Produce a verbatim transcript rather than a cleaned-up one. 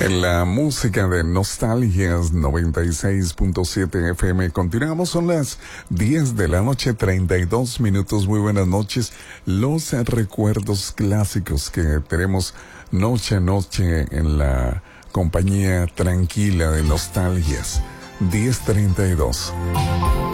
En la música de Nostalgias noventa y seis punto siete F M. Continuamos, son las diez de la noche, treinta y dos minutos. Muy buenas noches. Los recuerdos clásicos que tenemos noche a noche en la compañía tranquila de Nostalgias. diez treinta y dos.